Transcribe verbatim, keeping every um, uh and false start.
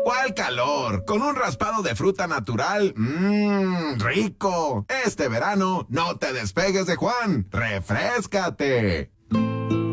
¿Cuál calor? Con un raspado de fruta natural. Mmm, rico. Este verano no te despegues de Juan. Refréscate.